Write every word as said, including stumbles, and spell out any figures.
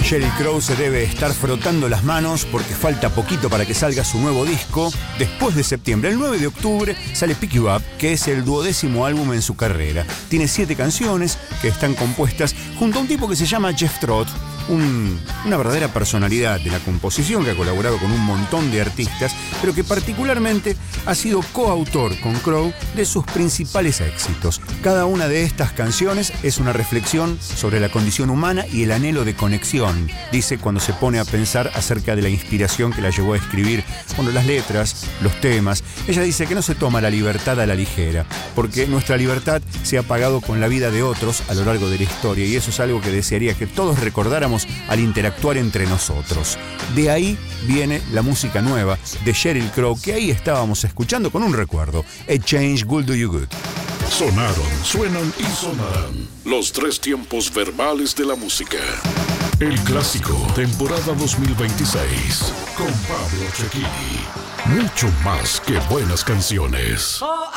Sheryl Crow se debe estar frotando las manos porque falta poquito para que salga su nuevo disco después de septiembre. El nueve de octubre sale Pick You Up, que es el duodécimo álbum en su carrera. Tiene siete canciones que están compuestas junto a un tipo que se llama Jeff Trott, un, una verdadera personalidad de la composición que ha colaborado con un montón de artistas, pero que particularmente ha sido coautor con Crow de sus principales éxitos. Cada una de estas canciones es una reflexión sobre la condición humana y el anhelo de conexión, dice cuando se pone a pensar acerca de la inspiración que la llevó a escribir, bueno, las letras, los temas. Ella dice que no se toma la libertad a la ligera, porque nuestra libertad se ha pagado con la vida de otros a lo largo de la historia, y eso es algo que desearía que todos recordáramos al interactuar entre nosotros. De ahí viene la música nueva de Sheryl Crow, que ahí estábamos escuchando con un recuerdo. A Change Will Do You Good. Sonaron, suenan y sonarán los tres tiempos verbales de la música. El clásico, temporada dos mil veintiséis, con Pablo Cecchini. Mucho más que buenas canciones. Oh,